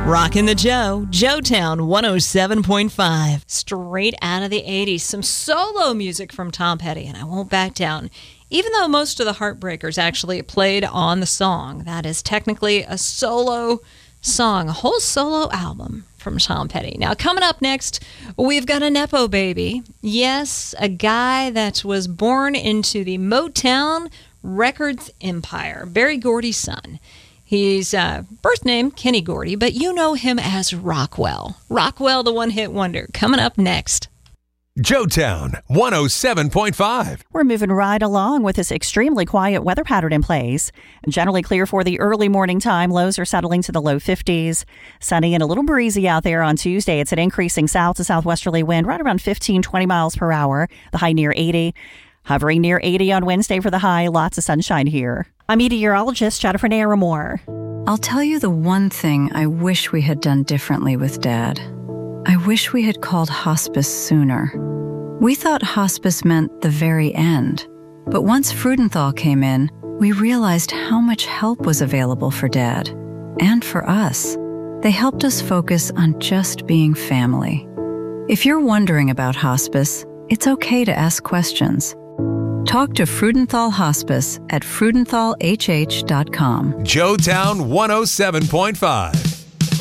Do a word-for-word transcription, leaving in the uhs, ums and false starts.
Rockin' the Joe, Joetown one oh seven point five. Straight out of the eighties, some solo music from Tom Petty, and I won't back down. Even though most of the Heartbreakers actually played on the song, that is technically a solo song, a whole solo album from Tom Petty. Now, coming up next, we've got a Nepo baby. Yes, a guy that was born into the Motown Records empire, Berry Gordy's son. His uh, birth name, Kenny Gordy, but you know him as Rockwell. Rockwell, the one-hit wonder. Coming up next. Joetown one oh seven point five. We're moving right along with this extremely quiet weather pattern in place. Generally clear for the early morning time. Lows are settling to the low fifties. Sunny and a little breezy out there on Tuesday. It's an increasing south to southwesterly wind right around fifteen, twenty miles per hour. The high near eighty. Hovering near eighty on Wednesday for the high. Lots of sunshine here. I'm meteorologist Jennifer Naramore. I'll tell you the one thing I wish we had done differently with Dad. I wish we had called hospice sooner. We thought hospice meant the very end. But once Freudenthal came in, we realized how much help was available for Dad. And for us. They helped us focus on just being family. If you're wondering about hospice, it's okay to ask questions. Talk to Freudenthal Hospice at freudenthal h h dot com. Joetown one oh seven point five.